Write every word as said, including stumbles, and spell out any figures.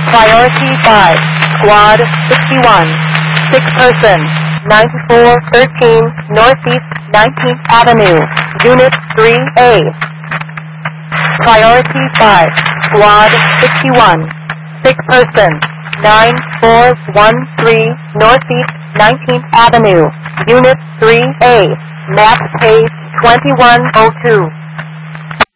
Priority five, Squad sixty-one, six person, ninety-four thirteen Northeast nineteenth Avenue, Unit three A. Priority five, Squad sixty-one, six person, nine four one three Northeast nineteenth Avenue, Unit three A, map page twenty-one oh two.